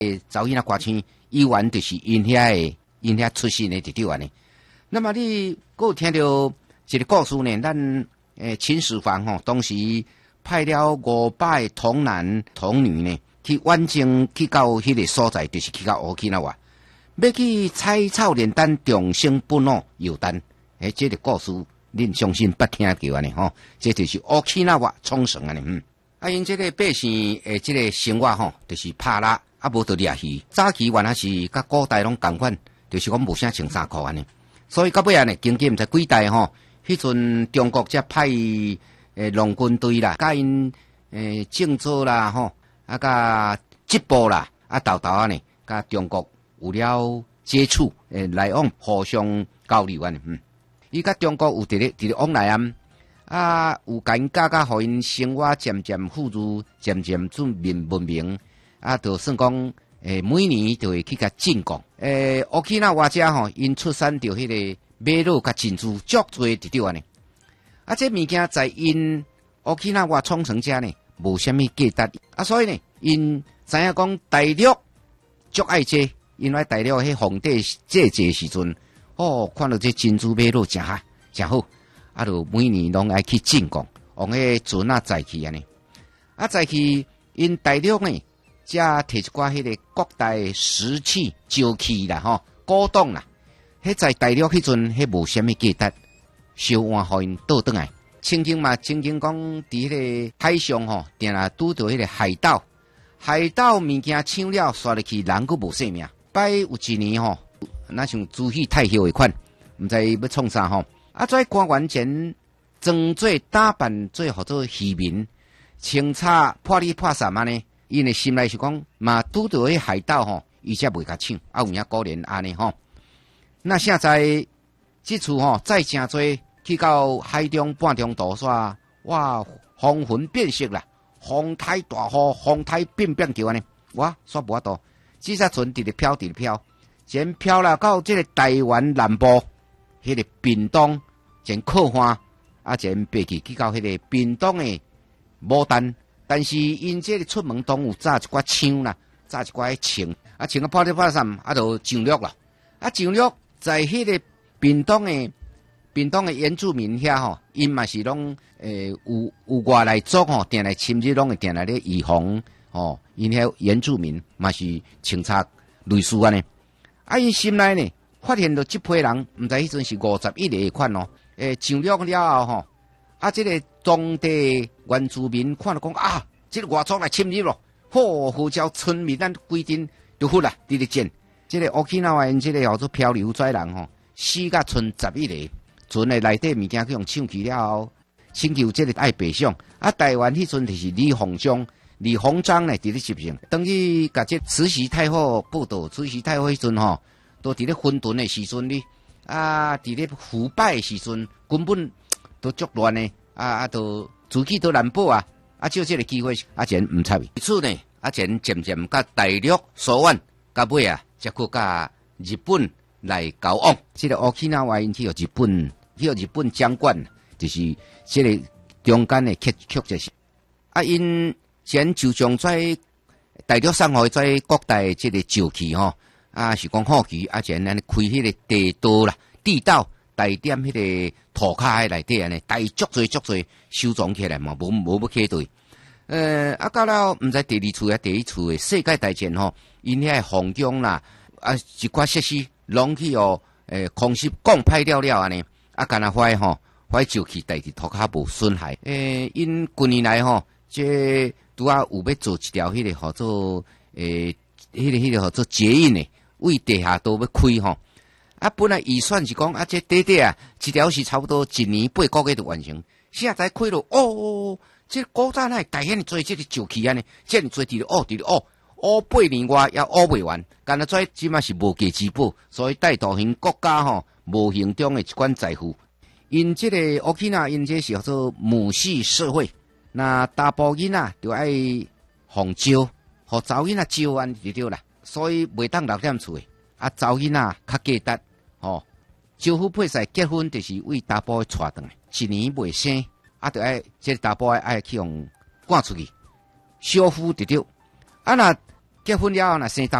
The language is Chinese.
查某囡仔歌星，伊原就是因遐出身的伫对安尼。那么你还有听到一个故事呢？咱秦始皇吼，当时派了500童男童女呢，去远征去到迄个所在，就是去到乌克兰哇，要去采草炼丹，长生不老药丹。这个故事恁相信捌听过安尼吼？这就是乌克兰哇冲绳安尼。因这个百姓这个生活吼，就是拍蜡无得掠鱼。早期原来是甲古代拢共款，就是讲无啥穿衫裤安尼。所以到尾呢，经过毋知几代吼，迄阵中国才派农军队啦，甲因政治啦吼，甲织布啦，豆啊呢，甲中国有了接触，来往互相交流安尼。伊甲中国有伫咧往来有甲因教，互因生活渐渐富裕，渐渐文明，就算讲。每年就会去甲进贡。乌克兰话者吼，因出产着迄个马肉甲珍珠，足多伫对安尼。这物件在因乌克兰话冲绳遮呢，无虾米价值。所以呢，因知影讲大陆足爱这，因为大陆迄皇帝节时阵，看到这珍珠马肉真好，就每年拢爱去进贡，往迄船载去安尼。载去因大陆呢。才摕一寡迄个国代石器、石器啦，古董啦，迄在大陆迄阵，迄无虾米价值，烧换互因倒转来。曾经讲伫迄个海上定啦拄着迄个海盗物件抢了，刷入去人佫无性命。摆有一年那像朱熹太后的款，毋知要创啥在官员前装作打扮做合做渔民，清查破里破衫安尼。因的心内是讲，嘛拄到迄海盗伊才袂甲抢，有影可怜安尼那现在即次再真多去到海中半中途煞，哇，风云变色啦，风台大雨，风台变叫安尼，哇，煞无法度，只只船直飘，前飘啦到即个台湾南部，迄个屏东前靠岸，前爬去到迄个屏东的牡丹。但是因这个出门拢有炸一寡枪啦，炸一寡枪，穿个破里破衫，就上陆啦。上陆在迄个屏东的原住民遐因嘛是拢有外来族定来侵入，拢会定来咧预防因遐原住民嘛是清查类似安尼。因心内呢发现到这批人，毋知迄阵是51个款上陆了后这个当地原住民看到讲这个外族来侵入咯，呼叫村民咱规定就好啦，直见。这个乌克兰话因这个叫做漂流载人死甲剩11个，船的内底物件去用抢去了后，请求这个爱赔偿。台湾迄阵就是李鸿章呢，伫咧执行，等于甲这慈禧太后报道，慈禧太后迄阵都伫咧混沌的时阵哩，伫咧腐败的时阵，根本都作乱的，都自己都难保就这个机会，前唔参与。其次呢，前渐渐甲大陆所愿，到尾才去甲日本来交往。这个乌克兰话因去日本掌管，就是这个中间的曲折是。因前就将在大陆送互在国代这个石器是讲好奇，前安尼开迄个地道。大点迄个涂骹内底安尼，大足多收藏起来嘛，无要客对。到了毋知第2次第1次的世界大战因遐防空啦，一寡设施拢去空袭降歹了安尼，干那坏石器代替涂骹无损害。因近年来这拄有要做一条迄个叫做迄个叫做捷运的，为地下道要开本来预算是讲这短一条是差不多1年8个月就完成，现在开了这古早那大遐做这个石器安尼，这么做伫咧8年外也袂完，干那做即码是无价之宝，所以带动因国家无形中的一款财富。因这个乌克兰因这是叫做母系社会，那大部囡仔就爱放招，互查某囡仔招安就对啦，所以袂当留踮厝的，查某囡仔较价值。招夫配婿结婚就是为大波带回来，1年未生，就这大波爱去用赶出去，小夫就对。若结婚了后，若生